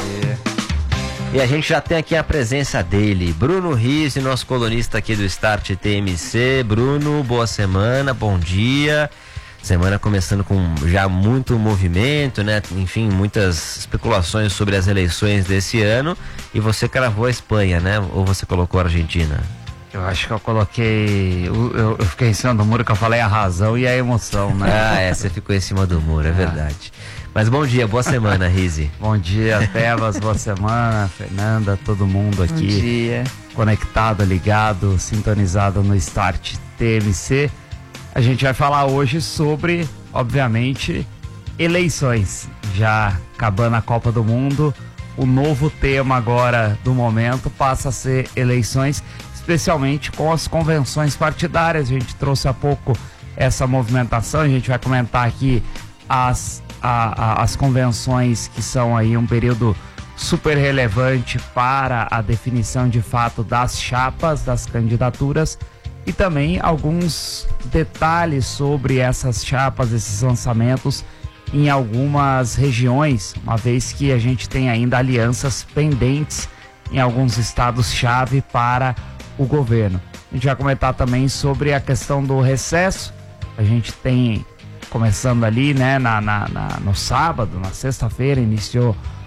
E a gente já tem aqui a presença dele, Bruno Rizzi, nosso colunista aqui do Start TMC. Bruno, boa semana, bom dia. Semana começando com já muito movimento, né? Enfim, muitas especulações sobre as eleições desse ano. E você cravou a Espanha, né? Ou você colocou a Argentina? Eu acho que eu coloquei. Eu fiquei em cima do muro que eu falei a razão e a emoção, né? Você ficou em cima do muro, é verdade. Mas bom dia, boa semana, Rizzi. Bom dia, Tebas, boa semana, Fernanda, todo mundo aqui. Bom dia. Conectado, ligado, sintonizado no Start TMC. A gente vai falar hoje sobre, obviamente, eleições. Já acabando a Copa do Mundo, o novo tema agora do momento passa a ser eleições, especialmente com as convenções partidárias. A gente trouxe há pouco essa movimentação, a gente vai comentar aqui as convenções que são aí um período super relevante para a definição de fato das chapas, das candidaturas e também alguns detalhes sobre essas chapas, esses lançamentos em algumas regiões, uma vez que a gente tem ainda alianças pendentes em alguns estados-chave para o governo. A gente vai comentar também sobre a questão do recesso. A gente tem, começando ali, né, no sábado, na sexta-feira, iniciou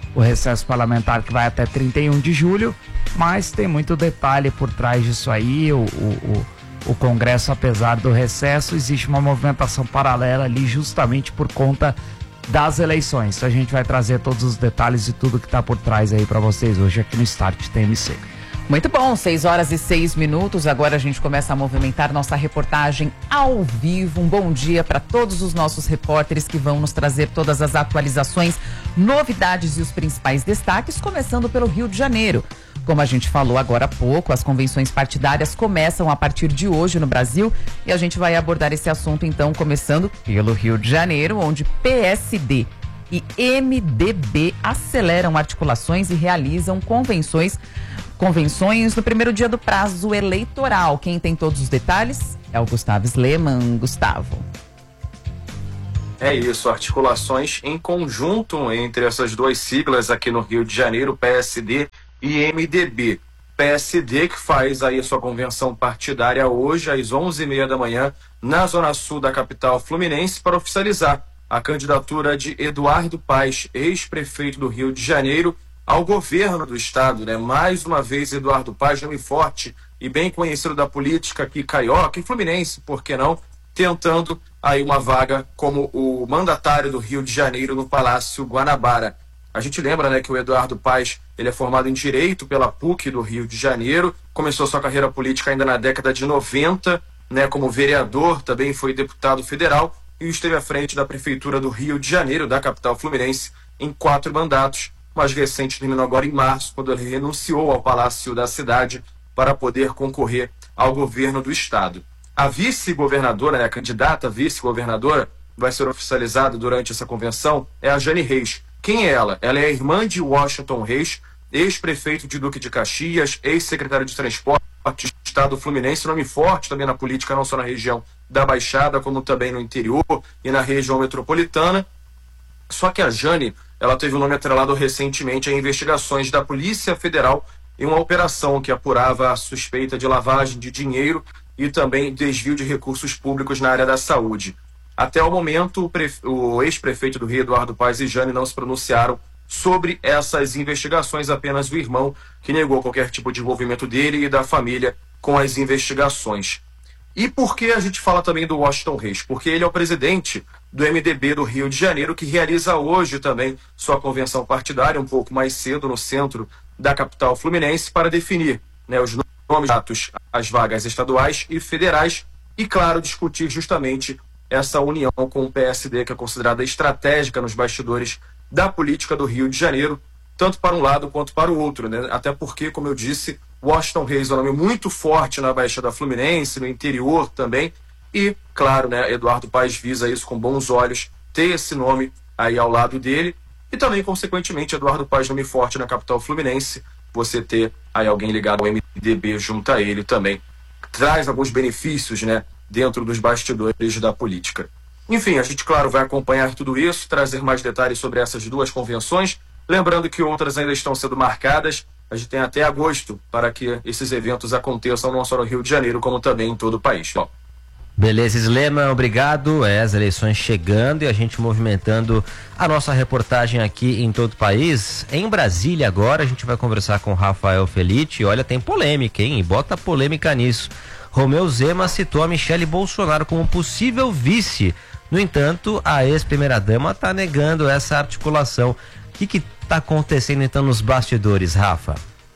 o recesso parlamentar que vai até 31 de julho, mas tem muito detalhe por trás disso aí. O Congresso, apesar do recesso, existe uma movimentação paralela ali justamente por conta das eleições. Então a gente vai trazer todos os detalhes e tudo que está por trás aí para vocês hoje aqui no Start TMC. Muito bom, 6h06. Agora a gente começa a movimentar nossa reportagem ao vivo. Um bom dia para todos os nossos repórteres que vão nos trazer todas as atualizações, novidades e os principais destaques, começando pelo Rio de Janeiro. Como a gente falou agora há pouco, as convenções partidárias começam a partir de hoje no Brasil e a gente vai abordar esse assunto então começando pelo Rio de Janeiro, onde PSD e MDB aceleram articulações e realizam convenções no primeiro dia do prazo eleitoral. Quem tem todos os detalhes é o Gustavo Sleman. Gustavo. É isso, articulações em conjunto entre essas duas siglas aqui no Rio de Janeiro, PSD e MDB. PSD que faz aí a sua convenção partidária hoje às 11h30 da manhã na zona sul da capital fluminense para oficializar a candidatura de Eduardo Paes, ex-prefeito do Rio de Janeiro, ao governo do estado, né? Mais uma vez, Eduardo Paes, nome forte e bem conhecido da política aqui carioca e fluminense, por que não, tentando aí uma vaga como o mandatário do Rio de Janeiro no Palácio Guanabara. A gente lembra, né, que o Eduardo Paes, ele é formado em Direito pela PUC do Rio de Janeiro, começou sua carreira política ainda na década de 90, né, como vereador, também foi deputado federal e esteve à frente da Prefeitura do Rio de Janeiro, da capital fluminense, em 4 mandatos. Mais recente terminou agora em março, quando ele renunciou ao Palácio da Cidade para poder concorrer ao governo do estado. A vice-governadora, né, a candidata vice-governadora, vai ser oficializada durante essa convenção, é a Jane Reis. Quem é ela? Ela é a irmã de Washington Reis, ex-prefeito de Duque de Caxias, ex-secretário de Transporte, estado fluminense, nome forte também na política, não só na região da Baixada, como também no interior e na região metropolitana. Só que a Jane, ela teve o nome atrelado recentemente a investigações da Polícia Federal em uma operação que apurava a suspeita de lavagem de dinheiro e também desvio de recursos públicos na área da saúde. Até o momento, o ex-prefeito do Rio, Eduardo Paes, e Jane não se pronunciaram sobre essas investigações, apenas o irmão, que negou qualquer tipo de envolvimento dele e da família com as investigações. E por que a gente fala também do Washington Reis? Porque ele é o presidente do MDB do Rio de Janeiro, que realiza hoje também sua convenção partidária, um pouco mais cedo, no centro da capital fluminense, para definir, né, os nomes dados às vagas estaduais e federais e, claro, discutir justamente essa união com o PSD, que é considerada estratégica nos bastidores da política do Rio de Janeiro, tanto para um lado quanto para o outro, né? Até porque, como eu disse, Washington Reis é um nome muito forte na Baixada Fluminense, no interior também, e, claro, né, Eduardo Paes visa isso com bons olhos, ter esse nome aí ao lado dele, e também, consequentemente, Eduardo Paes, nome forte na capital fluminense, você ter aí alguém ligado ao MDB junto a ele também, traz alguns benefícios, né, dentro dos bastidores da política. Enfim, a gente, claro, vai acompanhar tudo isso, trazer mais detalhes sobre essas duas convenções, lembrando que outras ainda estão sendo marcadas. A gente tem até agosto para que esses eventos aconteçam não só no Rio de Janeiro, como também em todo o país. Bom. Beleza, Sleman, obrigado. As eleições chegando e a gente movimentando a nossa reportagem aqui em todo o país. Em Brasília agora, a gente vai conversar com Rafael Felitti. Olha, tem polêmica, hein? Bota polêmica nisso. Romeu Zema citou a Michele Bolsonaro como possível vice. No entanto, a ex-primeira-dama está negando essa articulação. O que está acontecendo então nos bastidores, Rafa?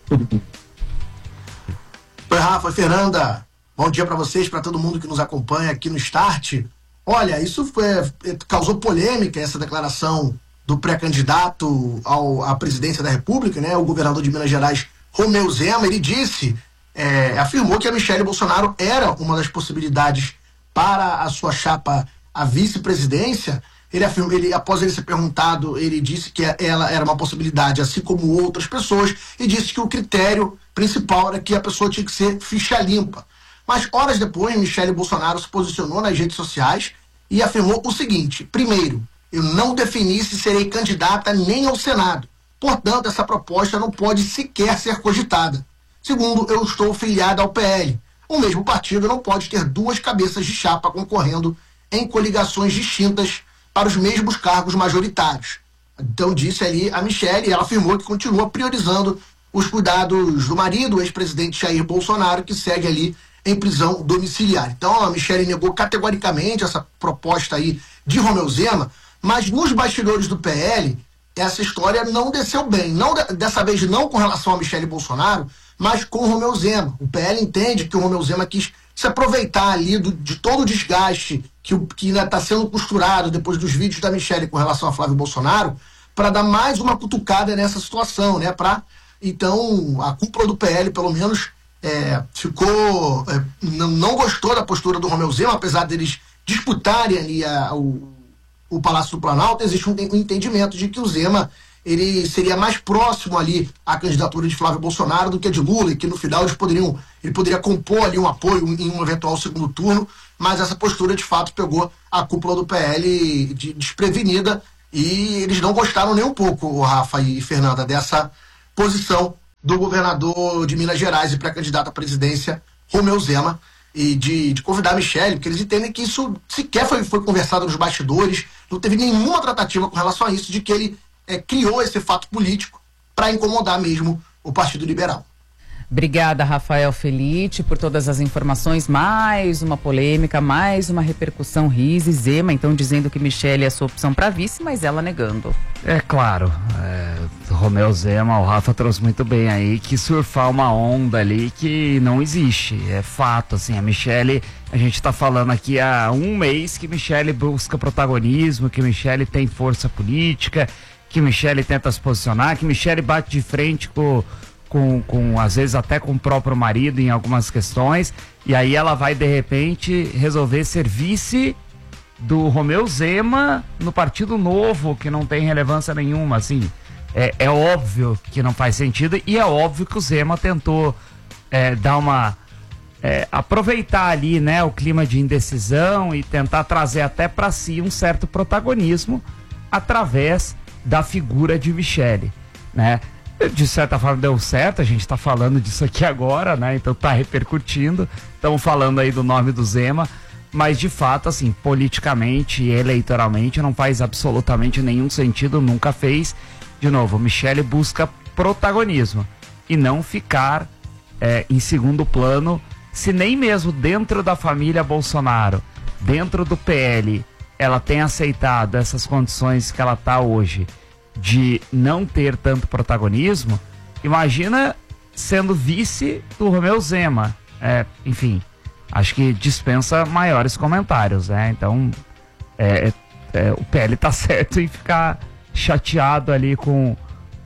Oi, Rafa, Fernanda. Bom dia para vocês, para todo mundo que nos acompanha aqui no Start. Olha, isso causou polêmica, essa declaração do pré-candidato à presidência da República, né? O governador de Minas Gerais, Romeu Zema, ele afirmou que a Michele Bolsonaro era uma das possibilidades para a sua chapa à vice-presidência. Após ele ser perguntado, ele disse que ela era uma possibilidade, assim como outras pessoas, e disse que o critério principal era que a pessoa tinha que ser ficha limpa. Mas horas depois, Michele Bolsonaro se posicionou nas redes sociais e afirmou o seguinte: primeiro, eu não defini se serei candidata nem ao Senado. Portanto, essa proposta não pode sequer ser cogitada. Segundo, eu estou filiada ao PL. O mesmo partido não pode ter duas cabeças de chapa concorrendo em coligações distintas para os mesmos cargos majoritários. Então disse ali a Michele, ela afirmou que continua priorizando os cuidados do marido, o ex-presidente Jair Bolsonaro, que segue ali em prisão domiciliar. Então a Michele negou categoricamente essa proposta aí de Romeu Zema, mas nos bastidores do PL, essa história não desceu bem. Não, dessa vez não com relação a Michele Bolsonaro, mas com o Romeu Zema. O PL entende que o Romeu Zema quis se aproveitar ali de todo o desgaste que ainda está sendo costurado depois dos vídeos da Michele com relação a Flávio Bolsonaro, para dar mais uma cutucada nessa situação, né? Então, a cúpula do PL, pelo menos, não gostou da postura do Romeu Zema, apesar deles disputarem ali o Palácio do Planalto. Existe um entendimento de que o Zema ele seria mais próximo ali à candidatura de Flávio Bolsonaro do que a de Lula, e que no final ele poderia compor ali um apoio em um eventual segundo turno, mas essa postura de fato pegou a cúpula do PL desprevenida, e eles não gostaram nem um pouco, o Rafa e Fernanda, dessa posição do governador de Minas Gerais e pré-candidato à presidência, Romeu Zema, e de convidar a Michele, porque eles entendem que isso sequer foi conversado nos bastidores, não teve nenhuma tratativa com relação a isso, de que ele criou esse fato político para incomodar mesmo o Partido Liberal. Obrigada, Rafael Felite, por todas as informações. Mais uma polêmica, mais uma repercussão. Riz e Zema, então, dizendo que Michele é a sua opção para vice, mas ela negando. É claro, Romeu Zema, o Rafa trouxe muito bem aí, que surfar uma onda ali que não existe. É fato, assim, a Michele, a gente tá falando aqui há um mês que Michele busca protagonismo, que Michele tem força política, que Michele tenta se posicionar, que Michele bate de frente com às vezes até com o próprio marido em algumas questões, e aí ela vai de repente resolver ser vice do Romeu Zema no Partido Novo, que não tem relevância nenhuma, assim, é óbvio que não faz sentido, e é óbvio que o Zema tentou dar uma aproveitar ali, né, o clima de indecisão e tentar trazer até para si um certo protagonismo através da figura de Michele, né? De certa forma deu certo, a gente tá falando disso aqui agora, né? Então tá repercutindo, estamos falando aí do nome do Zema, mas de fato, assim, politicamente e eleitoralmente não faz absolutamente nenhum sentido, nunca fez. De novo, Michele busca protagonismo e não ficar em segundo plano, se nem mesmo dentro da família Bolsonaro, dentro do PL, ela tem aceitado essas condições que ela tá hoje, de não ter tanto protagonismo. Imagina sendo vice do Romeu Zema. Enfim, acho que dispensa maiores comentários, né? Então, o PL tá certo em ficar chateado ali com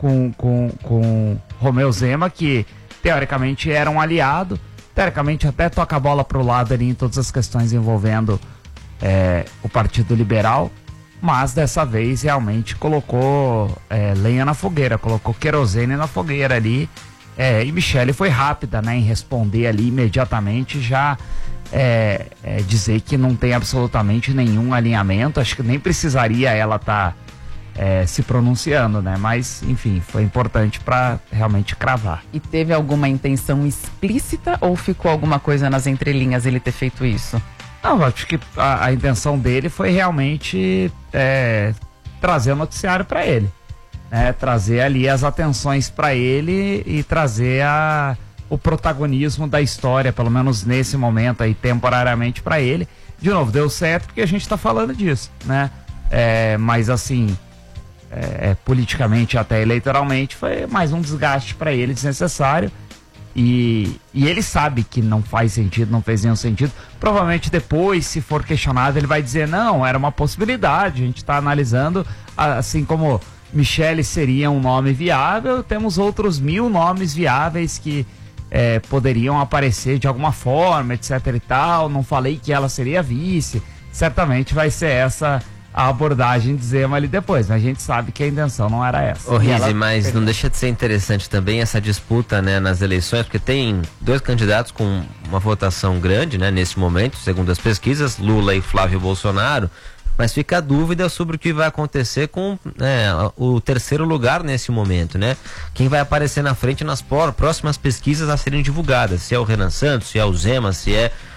Romeu Zema, que teoricamente era um aliado, teoricamente até toca a bola pro lado ali em todas as questões envolvendo o Partido Liberal, mas dessa vez realmente colocou lenha na fogueira, colocou querosene na fogueira ali, e Michele foi rápida, né, em responder ali imediatamente, já dizer que não tem absolutamente nenhum alinhamento. Acho que nem precisaria ela estar se pronunciando, né, mas enfim, foi importante para realmente cravar. E teve alguma intenção explícita ou ficou alguma coisa nas entrelinhas ele ter feito isso? Não, acho que a intenção dele foi realmente trazer o noticiário para ele, né? Trazer ali as atenções para ele e trazer o protagonismo da história, pelo menos nesse momento aí, temporariamente para ele. De novo, deu certo porque a gente está falando disso, né? Mas assim, politicamente até eleitoralmente foi mais um desgaste para ele desnecessário. E ele sabe que não faz sentido, não fez nenhum sentido. Provavelmente depois, se for questionado, ele vai dizer, não, era uma possibilidade, a gente está analisando, assim como Michele seria um nome viável, temos outros 1000 nomes viáveis que poderiam aparecer de alguma forma, etc e tal. Não falei que ela seria vice, certamente vai ser essa a abordagem de Zema ali depois, mas a gente sabe que a intenção não era essa. Ô Rizzi, mas não deixa de ser interessante também essa disputa, né, nas eleições, porque tem dois candidatos com uma votação grande, né, nesse momento, segundo as pesquisas, Lula e Flávio Bolsonaro, mas fica a dúvida sobre o que vai acontecer com o terceiro lugar nesse momento, né? Quem vai aparecer na frente nas próximas pesquisas a serem divulgadas, se é o Renan Santos, se é o Zema, se é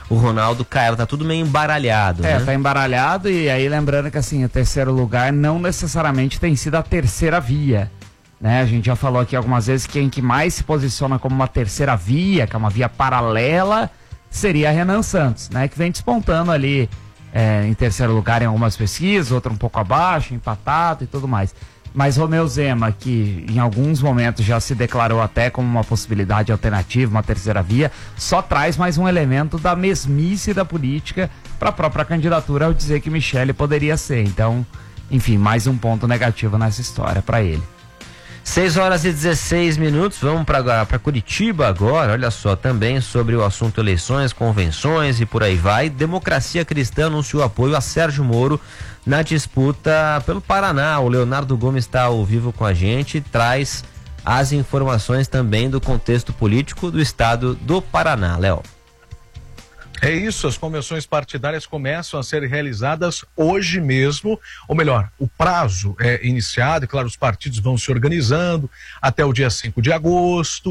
o Ronaldo Caiava. Tá tudo meio embaralhado, né? Tá embaralhado, e aí lembrando que assim, o terceiro lugar não necessariamente tem sido a terceira via, né? A gente já falou aqui algumas vezes que quem que mais se posiciona como uma terceira via, que é uma via paralela, seria Renan Santos, né? Que vem despontando ali em terceiro lugar em algumas pesquisas, outra um pouco abaixo, empatado e tudo mais. Mas Romeu Zema, que em alguns momentos já se declarou até como uma possibilidade alternativa, uma terceira via, só traz mais um elemento da mesmice da política para a própria candidatura ao dizer que Michele poderia ser. Então, enfim, mais um ponto negativo nessa história para ele. 6h16, vamos para Curitiba agora. Olha só, também sobre o assunto eleições, convenções e por aí vai. Democracia Cristã anunciou apoio a Sérgio Moro na disputa pelo Paraná. O Leonardo Gomes está ao vivo com a gente e traz as informações também do contexto político do estado do Paraná. Léo. É isso, as convenções partidárias começam a ser realizadas hoje mesmo, ou melhor, o prazo é iniciado, e claro, os partidos vão se organizando até o dia 5 de agosto.